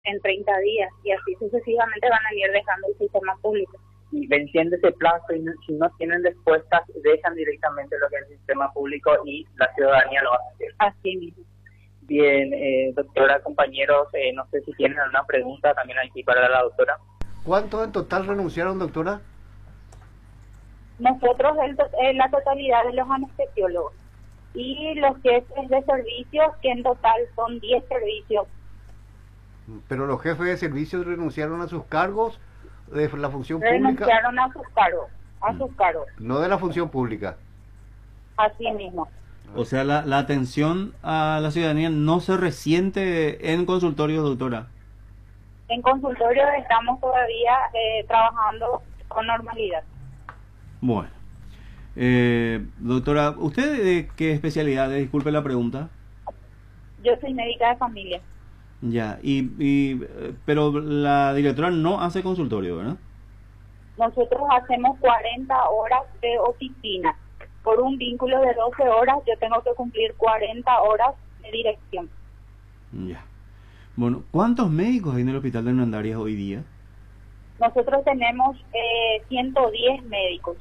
en 30 días y así sucesivamente van a ir dejando el sistema público. Y venciendo ese plazo, y si no tienen respuestas, dejan directamente lo que es el sistema público y la ciudadanía lo va a hacer. Así mismo. Bien, doctora, compañeros, no sé si tienen alguna pregunta también aquí para la doctora. ¿Cuántos en total renunciaron, doctora? Nosotros, la totalidad de los anestesiólogos y los jefes de servicios, que en total son 10 servicios. Pero los jefes de servicios renunciaron a sus cargos de la función pública. Renunciaron a sus cargos, No de la función pública. así mismo. O sea, la atención a la ciudadanía no se resiente en consultorios, doctora. En consultorio estamos todavía trabajando con normalidad. Bueno. Doctora, ¿usted de qué especialidad? Disculpe la pregunta. Yo soy médica de familia. Ya, pero la directora no hace consultorio, ¿verdad? Nosotros hacemos 40 horas de oficina. Por un vínculo de 12 horas, yo tengo que cumplir 40 horas de dirección. Ya. Bueno, ¿cuántos médicos hay en el hospital de Hernandarias hoy día? Nosotros tenemos 110 médicos.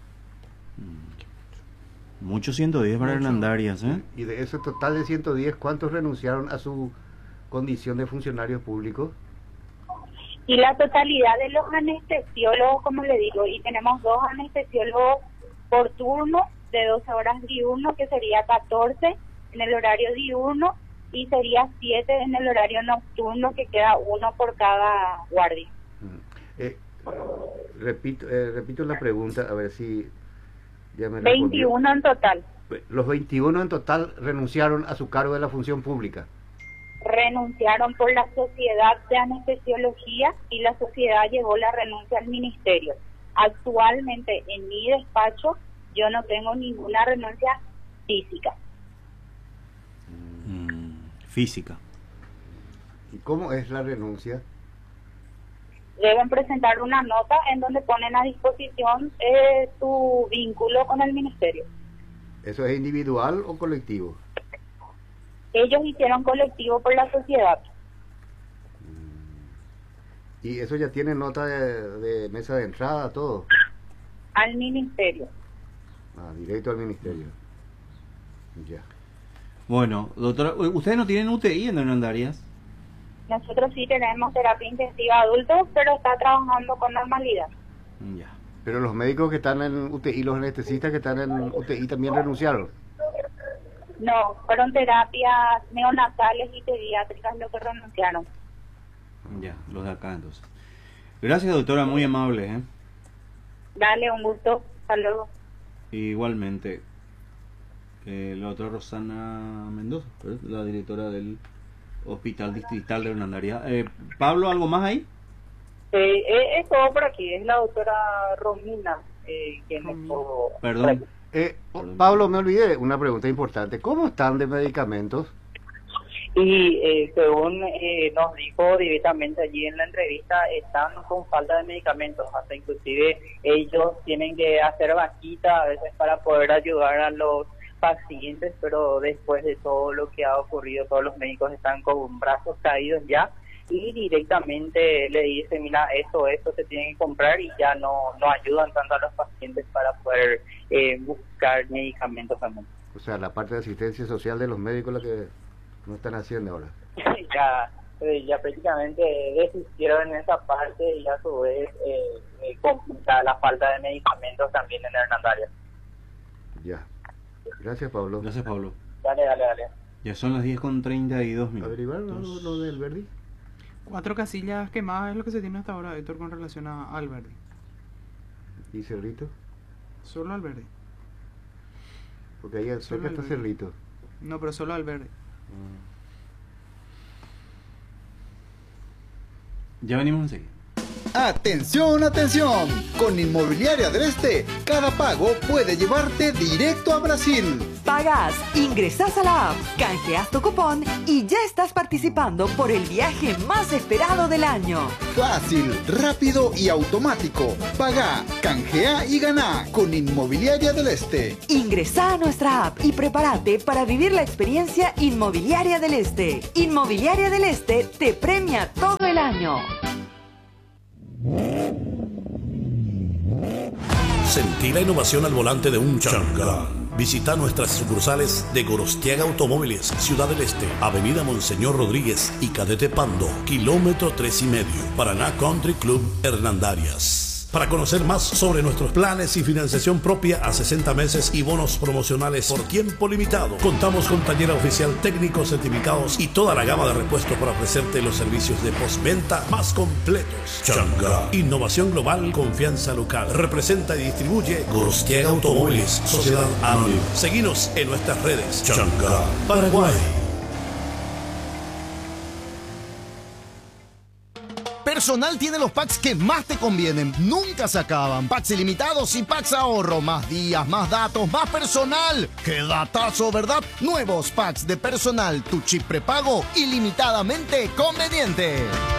Muchos 110 para Hernandarias, ¿eh? Y de ese total de 110, ¿cuántos renunciaron a su condición de funcionarios públicos? Y la totalidad de los anestesiólogos, como le digo, y tenemos 2 anestesiólogos por turno de 12 horas diurno, que sería 14 en el horario diurno y sería 7 en el horario nocturno, que queda uno por cada guardia. Repito la pregunta, a ver si ya me 21 respondió. en total. Los 21 en total renunciaron a su cargo de la función pública. Renunciaron por la sociedad de anestesiología y la sociedad llevó la renuncia al ministerio. Actualmente en mi despacho yo no tengo ninguna renuncia física. Física. ¿Y cómo es la renuncia? Deben presentar una nota en donde ponen a disposición su vínculo con el ministerio. ¿Eso es individual o colectivo? Ellos hicieron colectivo por la sociedad. ¿Y eso ya tiene nota de mesa de entrada, todo? Al ministerio. Directo al ministerio. Ya. Bueno, doctora, ¿ustedes no tienen UTI en Hernandarias? Nosotros sí tenemos terapia intensiva adultos, pero está trabajando con normalidad. Ya. Pero los médicos que están en UTI, los anestesistas que están en UTI también renunciaron. No, fueron terapias neonatales y pediátricas lo que renunciaron. Ya, los de acá entonces. Gracias, doctora, muy amable, ¿eh? Dale, un gusto. Hasta luego. Igualmente, la doctora Rosana Mendoza, ¿verdad? La directora del Hospital Distrital de Hernandarias. Pablo, ¿algo más ahí? Es todo por aquí, es la doctora Romina quien me estuvo... Perdón. Pablo, me olvidé una pregunta importante. ¿Cómo están de medicamentos? Y según nos dijo directamente allí en la entrevista, están con falta de medicamentos, hasta inclusive ellos tienen que hacer vaquita a veces para poder ayudar a los pacientes, pero después de todo lo que ha ocurrido, todos los médicos están con brazos caídos ya, y directamente le dicen, mira, esto se tiene que comprar, y ya no ayudan tanto a los pacientes para poder buscar medicamentos también. O sea, la parte de asistencia social de los médicos la que no están haciendo ahora. ya prácticamente desistieron en esa parte, y a su vez complica la falta de medicamentos también en Hernandarias. Ya. Gracias, Pablo. Gracias, Pablo. Dale. Ya son las 10:32. ¿Averiguar lo del Verdi? 4 casillas quemadas es lo que se tiene hasta ahora, Héctor, con relación al Verdi. ¿Y Cerrito? Solo al Verdi. Porque ahí cerca está Cerrito. No, pero solo al Verdi. Ya venimos enseguida. Atención, atención. Con Inmobiliaria del Este, cada pago puede llevarte directo a Brasil. Pagás, ingresás a la app, canjeás tu cupón y ya estás participando por el viaje más esperado del año. Fácil, rápido y automático. Pagá, canjea y ganá con Inmobiliaria del Este. Ingresá a nuestra app y prepárate para vivir la experiencia Inmobiliaria del Este. Inmobiliaria del Este te premia todo el año. Sentí la innovación al volante de un Chang'an. Visita nuestras sucursales de Gorostiaga Automóviles, Ciudad del Este, Avenida Monseñor Rodríguez y Cadete Pando, kilómetro 3,5, Paraná Country Club Hernandarias. Para conocer más sobre nuestros planes y financiación propia a 60 meses y bonos promocionales por tiempo limitado, contamos con taller oficial, técnicos certificados y toda la gama de repuestos para ofrecerte los servicios de postventa más completos. Chang'an, innovación global, confianza local. Representa y distribuye Gorostiaga Automóviles, Sociedad Anónima. Seguinos en nuestras redes. Chang'an, Paraguay. Personal tiene los packs que más te convienen, nunca se acaban. Packs ilimitados y packs ahorro, más días, más datos, más personal. ¡Qué datazo!, ¿verdad? Nuevos packs de personal, tu chip prepago ilimitadamente conveniente.